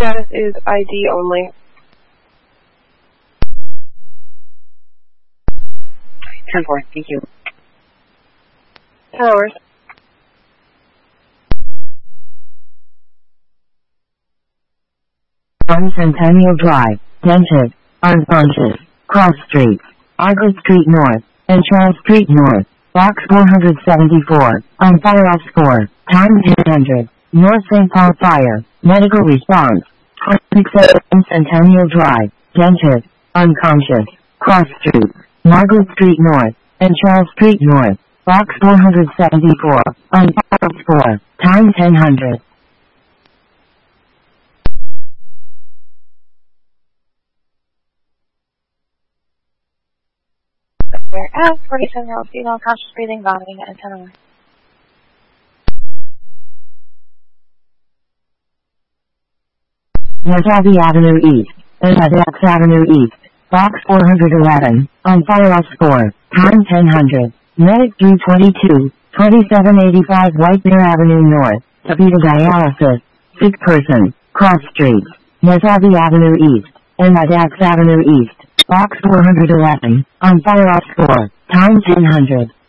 Status is ID only. 10-4, thank you. Towers. On Centennial Drive, Dented, Unconscious, Cross Streets, Argos Street North, and Charles Street North, Box 474, on fire off score, time 1000, North St. Paul Fire, medical response, 27 Centennial Drive, Dented, Unconscious, Cross Streets, Margaret Street North, and Charles Street North, Box 474, on fire off score, time 1000. Whereas 47-year-old female conscious breathing, vomiting, and 10-1. Northaby Avenue East, and Adex Avenue East, Box 411, on fire off score, time 1000, Medic 322, 2785 White Bear Avenue North, Tavita Dialysis, sick person, Cross Streets, Northaby Avenue East, and Adex Avenue East, Box 411, on fire off score, time 1000.